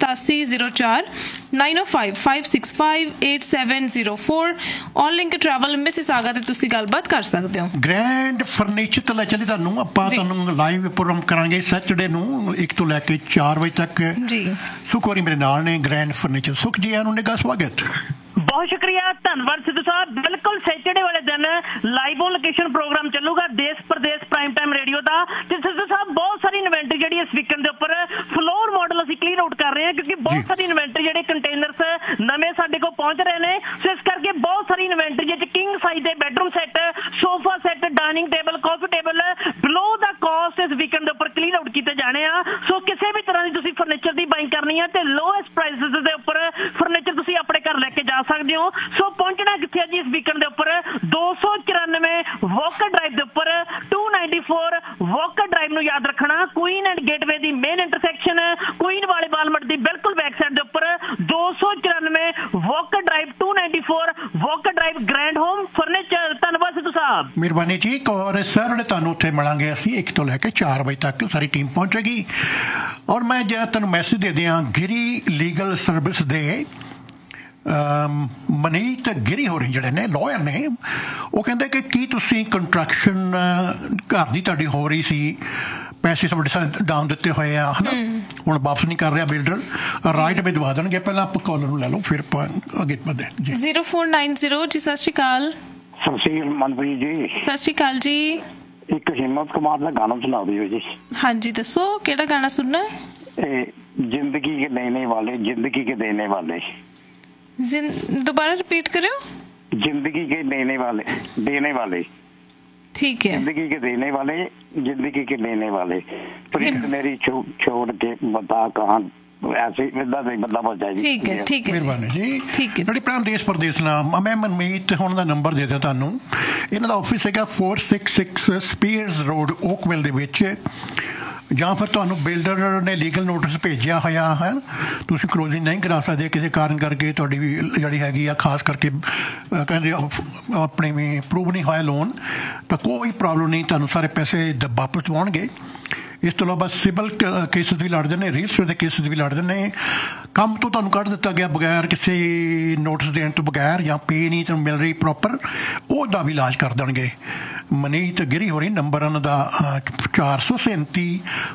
8704 905 565 8704 on link travel Mississauga ते तुसी गलबात कर सकते हो। ग्रैंड फर्नीचर तो लै चली तुहानूं आपां तुहानूं लाइव प्रोग्राम करांगे सैटरडे नूं 1 ਤੋਂ ਲੈ ਕੇ 4 ਵਜੇ तक जी। सुख होरी मेरे नाल ने ग्रैंड फर्नीचर। सुख जी आनूं निघा स्वागत। बहुत शुक्रिया, धन्यवाद सिद्धू साहब। बिल्कुल सैटरडे वाले दिन लाइव ऑन लोकेशन प्रोग्राम चलूगा देश प्रदेश प्राइम टाइम रेडियो का। सिद्धू साहब बहुत सारी इन्वेंटरी जी इस वीकेंड के उपर फ्लोर मॉडल असीं क्लीयर आउट कर रहे हैं क्योंकि बहुत सारी इन्वेंटरी जी कंटेनरस नवे साडे कोल पहुंच रहे हैं। सो इस करके बहुत सारी इन्वेंटरी जी किंग साइज के bedroom set, sofa set, dining table, coffee table below the cost इस वीकेंड के उपर क्लीयर आउट किए जाने आ। सो किसी भी तरह की तुसीं फर्नीचर की बाइंग करनी है तो लोएस्ट प्राइसिस के उपर फर्नीचर तुसीं अपने घर लैके जा सकते हो। सो पहुंचना कित्थे जी इस वीकेंड के उपर 294 वॉकर ड्राइव के उपर 294 वॉकर ड्राइव नूं याद रखना। Queen and gateway the main intersection queen वाले बालमट दी बिल्कुल बैक साइड के उपर 294 walker drive 294 walker drive grand home furniture. धन्यवाद सिद्धू साहब, मेहरबानी जी। और सैटरडे तुहानूं उत्थे मिलांगे असीं 1 ਤੋਂ ਲੈ ਕੇ 4 ਵਜੇ तक सारी टीम पहुंचेगी। और मैं जे तुहानूं मैसेज दे दियां गिरी लीगल सर्विस दे ਮਨੀਤ ਗਿਰੀ ਹੋਰੀ ਜਿਹੜੇ ਨੇ ਲਾਇਰ ਨੇ, ਉਹ ਕਹਿੰਦੇ ਕਿ ਕੀ ਤੁਸੀਂ ਕੰਟਰੈਕਸ਼ਨ ਘਰ ਦੀ ਤੁਹਾਡੀ ਹੋ ਰਹੀ ਸੀ, ਪੈਸੇ ਸਾਡੇ ਡਾਊਨ ਦਿੱਤੇ ਹੋਏ ਆ ਹੈ ਨਾ, ਹੁਣ ਵਾਪਸ ਨਹੀਂ ਕਰ ਰਿਹਾ ਬਿਲਡਰ, ਰਾਈਟ ਵੇ ਦਵਾ ਦੇਣਗੇ। ਪਹਿਲਾਂ ਆਪਾਂ ਕਾਲਰ ਨੂੰ ਲੈ ਲਓ ਫਿਰ ਆਪਾਂ ਅੱਗੇ ਵਧਦੇ ਜੀ। 0490 ਜੀ ਸਤਿ ਸ਼੍ਰੀ ਅਕਾਲ। ਸਤਿ ਸ਼੍ਰੀ ਅਕਾਲ ਮਨਪ੍ਰੀਤ ਜੀ। ਸਤਿ ਸ਼੍ਰੀ ਅਕਾਲ ਜੀ। ਇੱਕ ਹਿੰਮਤ ਕੁਮਾਰ ਦਾ ਗਾਣਾ ਸੁਣਾ ਦਿਓ ਜੀ। ਹਾਂਜੀ ਦੱਸੋ ਕਿਹੜਾ ਗਾਣਾ ਸੁਣਨਾ? जिंदगी के देने वाले, जिंदगी के देने वाले। दोबारा रिपीट करो। जिंदगी के देने वाले, देने वाले। ठीक है। जिंदगी के देने वाले, जिंदगी के लेने वाले। प्रीत मेरी छोड़ के बता कहाँ ऐसे बंदा पहुंच जाएगी। ठीक है, ठीक है, ਮਿਹਰਬਾਨੀ ਜੀ। ਠੀਕ ਹੈ। ਜਿਹੜੀ ਭੈਣ ਦੇਸ਼ ਪ੍ਰਦੇਸ਼ ਨਾਲ ਮੈਂ ਮਨਮੀਤ ਹੁਣ ਦਾ ਨੰਬਰ ਦੇ ਦਿਆਂ ਤੁਹਾਨੂੰ। ਇਹਨਾਂ ਦਾ ਆਫਿਸ ਹੈਗਾ 466 ਸਪੀਅਰਸ ਰੋਡ ਓਕਵਿਲ ਦੇ ਵਿੱਚ। ਜਾਂ ਫਿਰ ਤੁਹਾਨੂੰ ਬਿਲਡਰ ਨੇ ਲੀਗਲ ਨੋਟਿਸ ਭੇਜਿਆ ਹੋਇਆ ਹੈ, ਤੁਸੀਂ ਕਲੋਜ਼ਿੰਗ ਨਹੀਂ ਕਰਾ ਸਕਦੇ ਕਿਸੇ ਕਾਰਨ ਕਰਕੇ, ਤੁਹਾਡੀ ਵੀ ਜਿਹੜੀ ਹੈਗੀ ਆ ਖਾਸ ਕਰਕੇ ਕਹਿੰਦੇ ਆਪਣੇ ਵੀ ਅਪਰੂਵ ਨਹੀਂ ਹੋਇਆ ਲੋਨ, ਤਾਂ ਕੋਈ ਪ੍ਰੋਬਲਮ ਨਹੀਂ, ਤੁਹਾਨੂੰ ਸਾਰੇ ਪੈਸੇ ਵਾਪਸ ਆਉਣਗੇ। ਇਸ ਤੋਂ ਇਲਾਵਾ ਸਿਵਲ ਕੇਸਿਸ ਵੀ ਲੜਦੇ ਨੇ, ਰਜਿਸਟਰ ਦੇ ਕੇਸਿਸ ਵੀ ਲੜਦੇ ਨੇ। ਕੰਮ ਤੋਂ ਤੁਹਾਨੂੰ ਕੱਢ ਦਿੱਤਾ ਗਿਆ ਬਗੈਰ ਕਿਸੇ ਨੋਟਿਸ ਦੇਣ ਤੋਂ ਬਗੈਰ, ਜਾਂ ਪੇ ਨਹੀਂ ਤੁਹਾਨੂੰ ਮਿਲ ਰਹੀ ਪ੍ਰੋਪਰ, ਉਹਦਾ ਵੀ ਇਲਾਜ ਕਰ ਦੇਣਗੇ। ਮਨੀਤ ਗਿਰੀ ਹੋ ਰਹੀ ਨੰਬਰ ਉਹਨਾਂ ਦਾ 437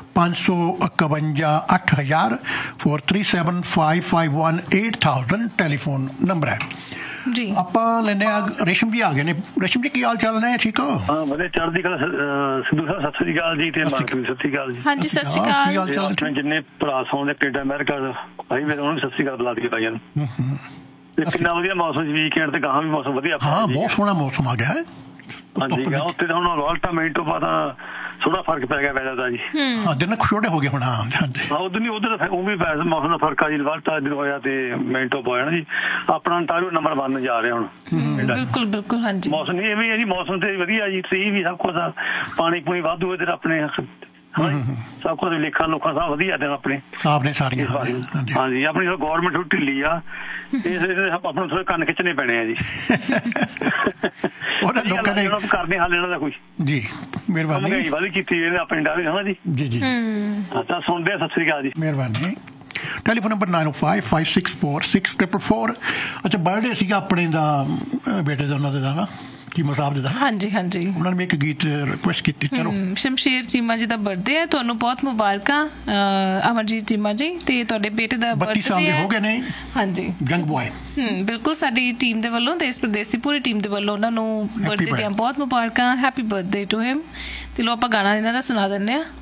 551 8000 437 551 8000 ਟੈਲੀਫੋਨ ਨੰਬਰ ਹੈ ਜੀ। ਆਪਾਂ ਲੈਨੇ ਆ ਰੇਸ਼ਮ ਜੀ ਆ ਗਏ ਨੇ। ਰੇਸ਼ਮ ਜੀ ਕੀ ਹਾਲ ਚਾਲ ਨੇ? ਠੀਕ ਹੋ? ਹਾਂ ਵਧੀਆ, ਚੜ੍ਹਦੀ ਕਲਾ। ਸਿੱਧੂ ਸਾਹਿਬ ਸਤਿ ਸ੍ਰੀ ਅਕਾਲ ਜੀ। ਤੇ ਮਾਰਕੀਟ ਸਤਿ ਸ੍ਰੀ ਅਕਾਲ ਜੀ। ਹਾਂਜੀ ਸਤਿ ਸ੍ਰੀ ਅਕਾਲ। ਆਪਣੇ ਜਿੰਨੇ ਭਰਾ ਸੌਂਦੇ ਕੈਨੇਡਾ ਅਮਰੀਕਾ ਭਾਈ ਮੇਰੇ ਉਹਨਾਂ ਨੂੰ ਸਤਿ ਸ੍ਰੀ ਅਕਾਲ ਬੁਲਾ ਦਈਏ ਭਾਈਆਂ ਨੂੰ। ਕਿੰਨਾ ਵਧੀਆ ਮੌਸਮ ਵੀਕਐਂਡ ਤੇ ਗਾਹਾਂ ਵੀ ਮੌਸਮ ਵਧੀਆ। ਹਾਂ ਬਹੁਤ ਸੋਹਣਾ ਮੌਸਮ ਆ ਗਿਆ ਹੈ। ਹਾਂਜੀ ਉੱਥੇ ਤਾਂ ਹੁਣ ਰੋਲਟਾ ਮਿੰਟ ਤੋਂ ਬਾਅਦ ਥੋੜਾ ਫਰਕ ਪੈ ਗਿਆ ਵੈਦਰ ਦਾ ਜੀ। ਹਾਂ ਦਿਨ ਛੋਟੇ ਹੋ ਗਏ ਹੁਣ। ਹਾਂ ਉਧਰ ਨਹੀਂ, ਉਧਰ ਉਹ ਵੀ ਮੌਸਮ ਦਾ ਫਰਕ ਆ ਜੀ। ਰੋਲਟਾ ਇੱਧਰ ਹੋਇਆ ਤੇ ਮਿੰਟੋ ਹੋਇਆ ਨਾ ਜੀ। ਆਪਣਾ ਅੰਟਾਰੀਓ ਨੰਬਰ 1 ਜਾ ਰਿਹਾ ਹੁਣ। ਬਿਲਕੁਲ ਬਿਲਕੁਲ ਹਾਂਜੀ। ਮੌਸਮ ਨਹੀਂ ਐਵੇਂ ਹੈ ਜੀ, ਮੌਸਮ ਤੇ ਵਧੀਆ ਜੀ, ਟ੍ਰੀ ਵੀ ਸਭ ਕੁਛ, ਪਾਣੀ ਪੂਣੀ ਵਾਧੂ ਇੱਧਰ ਆਪਣੇ, ਸਭ ਕੁਝ ਲੇਖਾਂ ਲੋਕਾਂ ਸਭ ਵਧੀਆ ਦਿਨ ਆਪਣੇ ਸਾਫ ਨੇ ਸਾਰੀਆਂ। ਹਾਂਜੀ ਆਪਣੀ ਗੌਰਮੈਂਟ ਥੋੜੀ ਢਿੱਲੀ ਆ, ਆਪਾਂ ਨੂੰ ਥੋੜੇ ਕੰਨ ਖਿੱਚਣੇ ਪੈਣੇ ਆ ਜੀ। ਲੋਕਾਂ ਨੇ ਕਰਦੇ ਹੱਲ ਇਹਨਾਂ ਦਾ ਕੋਈ ਜੀ। ਮਿਹਰਬਾਨੀ ਵਾਲੀ ਕੀਤੀ ਆਪਣੇ ਡਾਵੇ ਹੈ ਨਾ ਜੀ। ਜੀ ਜੀ ਤਾਂ ਸੁਣਦੇ। ਸਤਿ ਸ੍ਰੀ ਅਕਾਲ ਜੀ। ਮਿਹਰਬਾਨੀ। Telephone number 905 564 6444। ਅੱਛਾ ਬਰਥਡੇ ਸੀਗਾ ਆਪਣੇ ਦਾ ਬੇਟੇ ਦਾ, ਉਹਨਾਂ ਦਾ ਨਾ ਚੀਮਾ ਸਾਹਿਬ ਦਾ। ਹਾਂਜੀ ਹਾਂਜੀ, ਉਹਨਾਂ ਨੇ ਇੱਕ ਗੀਤ ਰਿਕੁਐਸਟ ਕੀਤੀ। ਚਲੋ ਸ਼ਮਸ਼ੇਰ ਚੀਮਾ ਜੀ ਦਾ ਬਰਥਡੇ ਹੈ, ਤੁਹਾਨੂੰ ਬਹੁਤ ਮੁਬਾਰਕਾਂ ਅਮਰਜੀਤ ਚੀਮਾ ਜੀ। ਤੇ ਤੁਹਾਡੇ ਬੇਟੇ ਦਾ 32 ਸਾਲ ਦੇ ਹੋ ਗਏ ਨੇ। ਹਾਂਜੀ ਯੰਗ ਬॉय। ਬਿਲਕੁਲ ਸਾਡੀ ਟੀਮ ਦੇ ਵੱਲੋਂ, ਦੇਸ਼ ਪ੍ਰਦੇਸ਼ ਦੀ ਪੂਰੀ ਟੀਮ ਦੇ ਵੱਲੋਂ ਉਹਨਾਂ ਨੂੰ ਬਰਥਡੇ ਦੀਆਂ ਬਹੁਤ ਮੁਬਾਰਕਾਂ। Happy birthday to him. ਤੇ ਲੋ ਆਪਾਂ ਗਾਣਾ ਇਹਨਾਂ ਦਾ ਸੁਣਾ ਦਿੰਦੇ ਹਾਂ।